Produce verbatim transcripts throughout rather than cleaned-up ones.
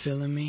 feeling me?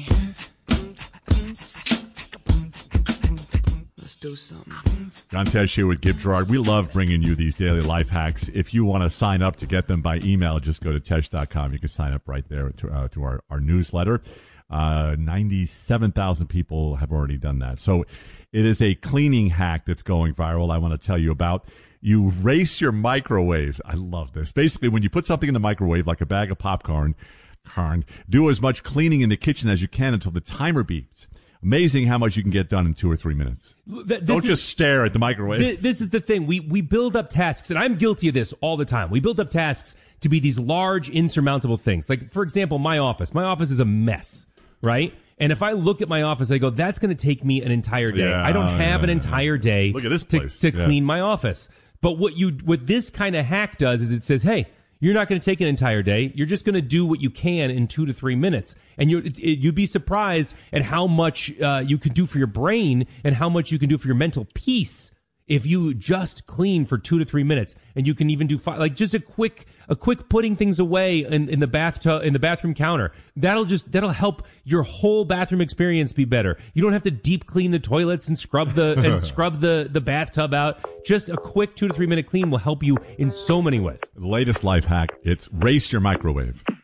Let's do something. John Tesh here with Gib Gerard. We love bringing you these daily life hacks. If you want to sign up to get them by email, just go to tesh dot com. You can sign up right there to, uh, to our, our newsletter. Uh, ninety-seven thousand people have already done that. So it is a cleaning hack that's going viral I want to tell you about. You race your microwave. I love this. Basically, when you put something in the microwave, like a bag of popcorn, corn, do as much cleaning in the kitchen as you can until the timer beeps. Amazing how much you can get done in two or three minutes. Th- Don't is, just stare at the microwave. Th- this is the thing. We we build up tasks, and I'm guilty of this all the time. We build up tasks to be these large, insurmountable things. Like, for example, my office. My office is a mess, right? And if I look at my office, I go, that's going to take me an entire day. Yeah, I don't have yeah, an entire yeah. day Look at this to, place. to Yeah. clean my office. But what you what this kind of hack does is it says, hey, you're not going to take an entire day. You're just going to do what you can in two to three minutes. And you're, it, it, you'd be surprised at how much uh, you can do for your brain and how much you can do for your mental peace if you just clean for two to three minutes. And you can even do five, like just a quick, a quick putting things away in, in the bathtub, in the bathroom counter. That'll just, that'll help your whole bathroom experience be better. You don't have to deep clean the toilets and scrub the, and scrub the, the bathtub out. Just a quick two to three minute clean will help you in so many ways. The latest life hack, it's race your microwave.